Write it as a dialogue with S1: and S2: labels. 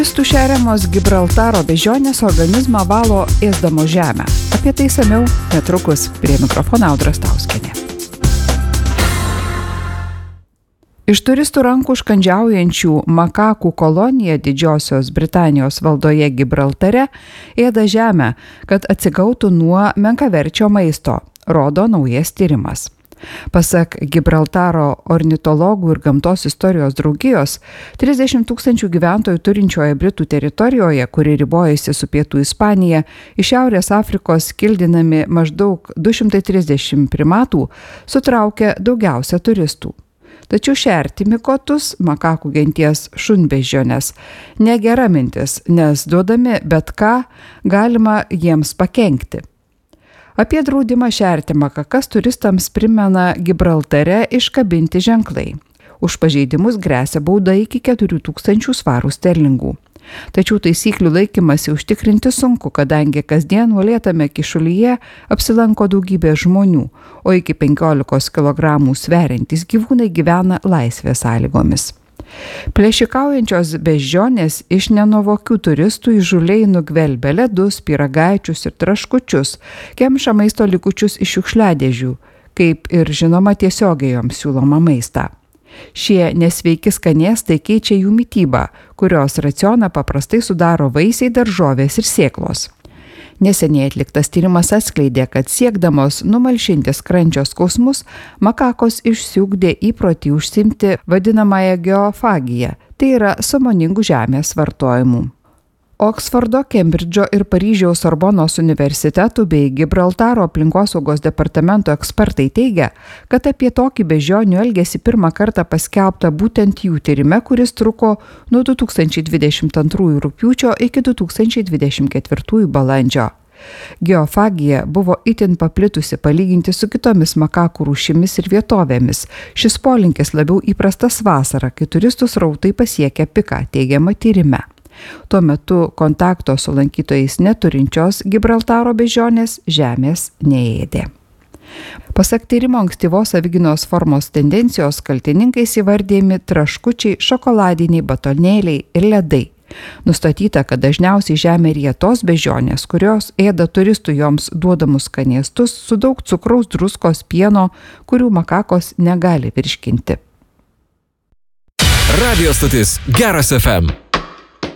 S1: Turistų šeriamos Gibraltaro beždžionės organizmą valo ėsdamos žemę. Apie tai išsamiau netrukus. Prie mikrofono Audra Stauskienė. Iš turistų rankų užkandžiaujančių makakų kolonija Didžiosios Britanijos valdoje Gibraltare ėda žemę, kad atsigautų nuo menkaverčio maisto, rodo naujas tyrimas. Pasak Gibraltaro ornitologų ir gamtos istorijos draugijos, 30 000 gyventojų turinčioje Britų teritorijoje, kuri ribojasi su Pietų Ispanija, iš Šiaurės Afrikos kildinami maždaug 230 primatų, sutraukia daugiausia turistų. Tačiau šerti mikotus, makakų genties šunbeždžiones, negera mintis, nes duodami bet ką galima jiems pakenkti. Apie draudimą šerti makakas turistams primena Gibraltare iškabinti ženklai. Už pažeidimus gresia bauda iki 4000 svarų sterlingų. Tačiau taisyklių laikymasi užtikrinti sunku, kadangi kasdien uolėtame kyšulyje apsilanko daugybė žmonių, o iki 15 kg sveriantys gyvūnai gyvena laisvės sąlygomis. Plėšikaujančios beždžionės iš nenuvokių turistų įžūliai nugvelbia ledus, pyragaičius ir traškučius, kemša maisto likučius iš šiukšliadėžių, kaip ir žinoma tiesiogiai joms siūloma maistą. Šie nesveiki skanėstai keičia jų mitybą, kurios racioną paprastai sudaro vaisiai, daržovės ir sėklos. Neseniai atliktas tyrimas atskleidė, kad siekdamos numalšinti skrandžio skausmus, makakos išsiugdė įprotį užsiimti vadinamąją geofagiją, tai yra sąmoningų žemės vartojimu. Oksfordo, Kembridžo ir Paryžiaus Sorbonos universitetų bei Gibraltaro aplinkosaugos departamento ekspertai teigia, kad apie tokį beždžionių elgesį pirmą kartą paskelbta būtent jų tyrime, kuris truko nuo 2022 rugpjūčio iki 2024 balandžio. Geofagija buvo itin paplitusi palyginti su kitomis makakų rūšimis ir vietovėmis. Šis polinkis labiau įprastas vasarą, kai turistų srautai pasiekia piką, teigiama tyrime. Tuo metu kontakto su lankytojais neturinčios Gibraltaro beždžionės žemės neėdė. Pasak tyrimo ankstyvos savigynos formos tendencijos kaltininkais įvardėjami traškučiai, šokoladiniai batonėliai ir ledai. Nustatyta, kad dažniausiai žemė ryja tos beždžionės, kurios ėda turistų joms duodamus skanėstus su daug cukraus, druskos, pieno, kurių makakos negali virškinti.
S2: Radio stotis Geras FM.